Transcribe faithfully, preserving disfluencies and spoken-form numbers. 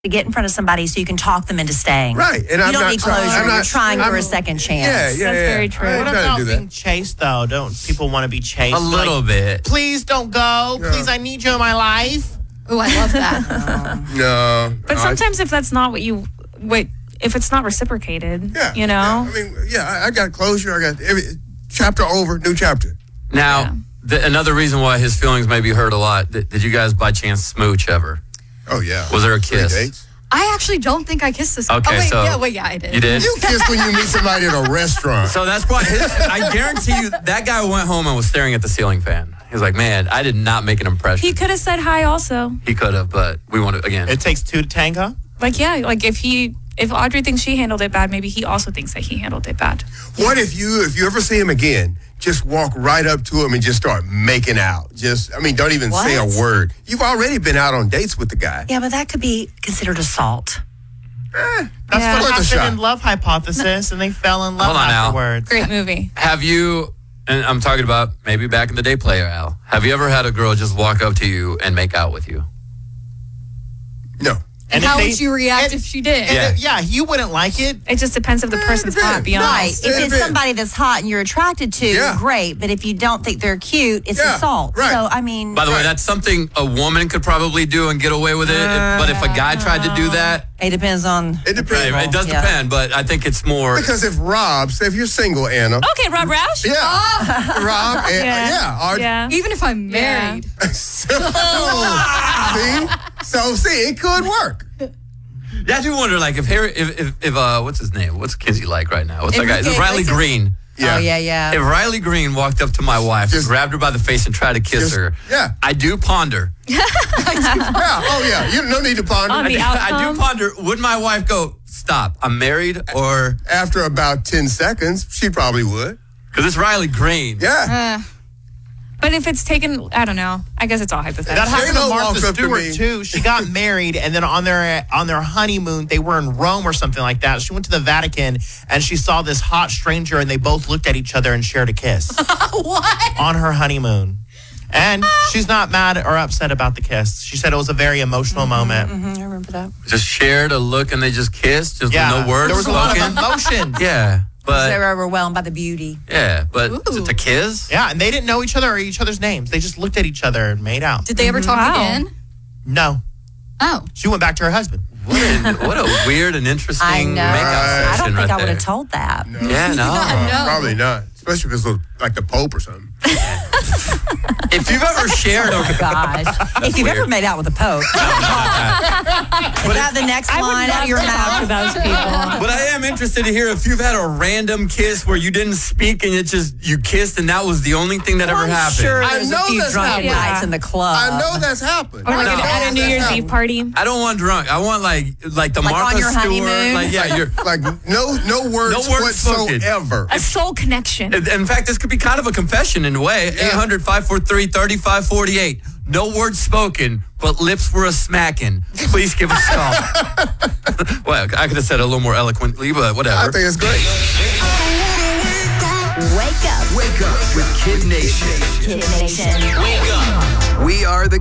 to get in front of somebody so you can talk them into staying. Right. And you I'm don't not need trying- closure. I'm not- You're trying I'm- for a second chance. Yeah, yeah, That's yeah. very true. I ain't What trying to about do being that. chased, though? Don't people want to be chased? A little Like, bit. Please don't go. Yeah. Please, I need you in my life. Oh, I love that. No. But no, I- sometimes if that's not what you wait, if it's not reciprocated, yeah, you know. Yeah. I mean, yeah, I, I got closure. I got every chapter over, new chapter. Now, Yeah. the, another reason why his feelings may be hurt a lot, did, did you guys by chance smooch ever? Oh, yeah. Was there a Three kiss? dates. I actually don't think I kissed this. Okay, oh, wait, so- yeah, wait, yeah, I did. You did? You kiss when you meet somebody at a restaurant. So that's why his, I guarantee you that guy went home and was staring at the ceiling fan. He was like, man, I did not make an impression. He could have said hi also. He could have, but we want to, again. It takes two to tango. Like, yeah, like if he, if Audrey thinks she handled it bad, maybe he also thinks that he handled it bad. What if you, if you ever see him again, just walk right up to him and just start making out? Just, I mean, don't even say a What? word. You've already been out on dates with the guy. Yeah, but that could be considered assault. That's Yeah. what Worth a happened shot. in Love Hypothesis, and they fell in love Hold on now. afterwards. Great movie. Have you, and I'm talking about maybe back in the day, player Al, have you ever had a girl just walk up to you and make out with you? No. And if how they- would you react and- if she did? and Yeah. if- yeah, you wouldn't like it. It just depends if the person's depends. hot. Be No. honest. Right. If If it's it- somebody that's hot and you're attracted to, Yeah. great. But if you don't think they're cute, it's Yeah, assault. right. So, I mean, By the way, Right. that's something a woman could probably do and get away with it. But if a guy tried to do that, it depends on. It depends. right, it does Yeah. depend. But I think it's more. Because if Rob, say if you're single, Anna. Okay, Rob Roush. Yeah. Rob, and, Yeah. yeah. Our, Yeah. Even if I'm married. see? So, see, it could work. Yeah, I do wonder, like, if Harry, if, if, if uh, what's his name? What's Kinsey like right now? What's that guy? Is it Enrique Riley Iglesias? Green? Yeah. Oh, yeah, yeah. If Riley Green walked up to my wife, Just- grabbed her by the face, and tried to kiss Just- her, yeah. I do ponder. Yeah. Oh, yeah. You no need to ponder. On I the do, I do outcome? ponder. Would my wife go, stop? I'm married, or After about ten seconds, she probably would. because it's Riley Green? Yeah. Uh, But if it's taken, I don't know. I guess it's all hypothetical. That happened to J-Lo Martha walked up to Stewart me. too. She got married, and then on their on their honeymoon, they were in Rome or something like that. She went to the Vatican, and she saw this hot stranger, and they both looked at each other and shared a kiss what? on her honeymoon. And she's not mad or upset about the kiss. She said it was a very emotional moment. Mhm, I remember that. Just shared a look and they just kissed, just Yeah, no words there was a lot of spoken. emotions. Yeah, They but were overwhelmed by the beauty. yeah, but Ooh. is it a kiss? Yeah, and they didn't know each other or each other's names. They just looked at each other and made out. Did they ever talk Wow. again? No, Oh. she went back to her husband. What a, what a weird and interesting I know. makeout Right. session I don't think right I would have there. told that. Yeah, no. No. Probably not. Especially if it's like the Pope or something. If you've ever shared a Oh, gosh. If you've ever weird. made out with a Pope. Is that the next I would line out love of your to talk to mouth? those people. But I am interested to hear if you've had a random kiss where you didn't speak and it just you kissed and that was the only thing that ever I'm happened. sure I there's know a few that's drunken happened. nights in the club. I know that's happened. Or like No. at, at a New That's Year's happened. Eve party. I don't want drunk. I want like like the Like Martha on your Stewart. honeymoon? Like yeah, you're. Like no no words, No words spoken. whatsoever. A soul connection. In in fact, this could be kind of a confession in a way. eight hundred, five four three, three five four eight. No words spoken, but lips were a smacking. Please give us a call. Well, I could have said it a little more eloquently, but whatever. I think it's great. Wake up. Wake up with Kid Nation. Kid Nation. We are the